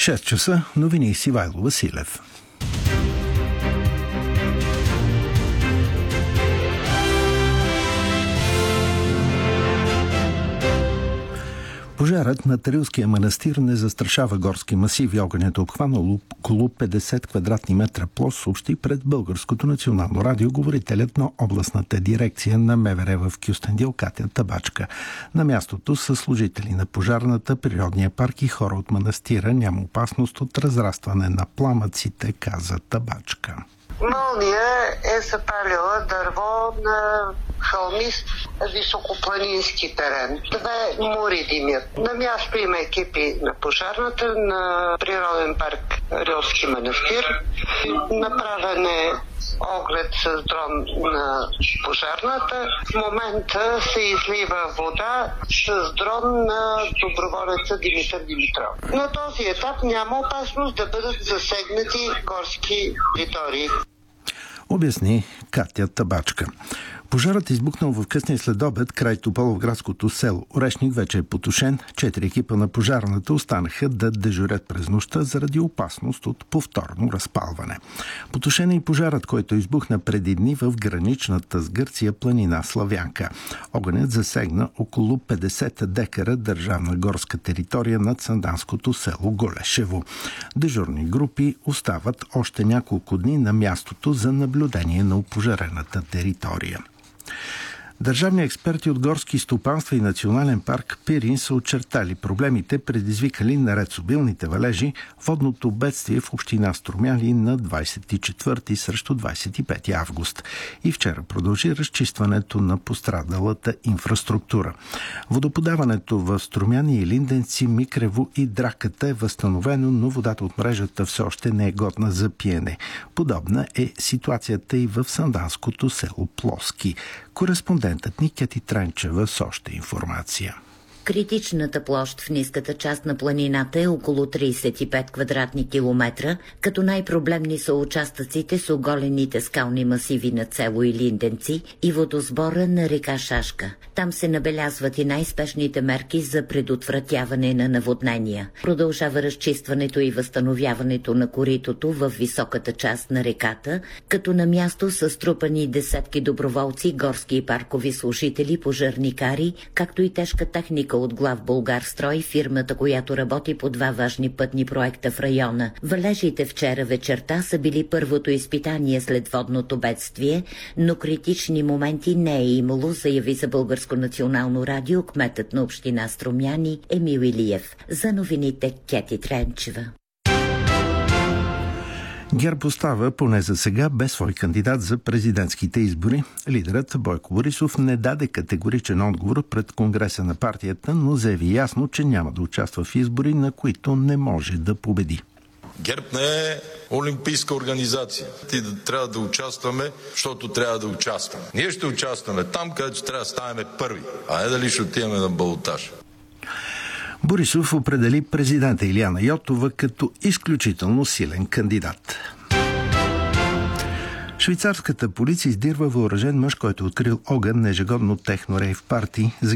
6 часа, новини с Ивайло Василев. Пожарът на Тарилския манастир не застрашава горски масиви. Огънят е обхванал около 50 квадратни метра площ, съобщи пред Българското национално радио говорителят на областната дирекция на МВР в Кюстендил Катя Табачка. На мястото са служители на пожарната, природния парк и хора от манастира. Няма опасност от разрастване на пламъците, каза Табачка. Мълния е запалила дърво на хълмист високопланински терен. Две мури димят. На място има екипи на пожарната, на природен парк Рилски манастир. Направен е оглед с дрон на пожарната. В момента се излива вода с дрон на доброволеца Димитър Димитров. На този етап няма опасност да бъдат засегнати горски територии, обясни Катя Табачка. Пожарът избухнал в късния следобед край Тополовградското село Орешник вече е потушен. 4 екипа на пожарната останаха да дежурят през нощта заради опасност от повторно разпалване. Потушен е и пожарът, който избухна преди дни в граничната с Гърция планина Славянка. Огънят засегна около 50 декара държавна горска територия над санданското село Голешево. Дежурни групи остават още няколко дни на мястото за наблюдение на опожарената територия. Държавни експерти от горски стопанства и национален парк Пирин са очертали проблемите, предизвикали наред с обилните валежи водното бедствие в община Струмяни на 24 срещу 25 август. И вчера продължи разчистването на пострадалата инфраструктура. Водоподаването в Струмяни и Линденци, Микрево и Драката е възстановено, но водата от мрежата все още не е годна за пиене. Подобна е ситуацията и в санданското село Плоски. Кореспондентът ни Кети Тренчева с още информация. Критичната площ в ниската част на планината е около 35 квадратни километра, като най-проблемни са участъците с оголените скални масиви на село Илинденци и водосбора на река Шашка. Там се набелязват и най-спешните мерки за предотвратяване на наводнения. Продължава разчистването и възстановяването на коритото в високата част на реката, като на място са струпани десетки доброволци, горски и паркови служители, пожарникари, както и тежка техника от Главболгарстрой, фирмата, която работи по 2 важни пътни проекта в района. Валежите вчера вечерта са били първото изпитание след водното бедствие, но критични моменти не е имало, заяви за Българско национално радио кметът на община Струмяни Емил Илиев. За новините Кети Тренчева. ГЕРБ остава, поне за сега, без свой кандидат за президентските избори. Лидерът Бойко Борисов не даде категоричен отговор пред Конгреса на партията, но заяви ясно, че няма да участва в избори, на които не може да победи. ГЕРБ не е олимпийска организация. Трябва да участваме, защото трябва да участваме. Ние ще участваме там, където трябва да ставаме първи, а не дали ще отиваме на балотаж. Борисов определи президента Илияна Йотова като изключително силен кандидат. Швейцарската полиция издирва въоръжен мъж, който открил огън на ежегодно техно рейв парти,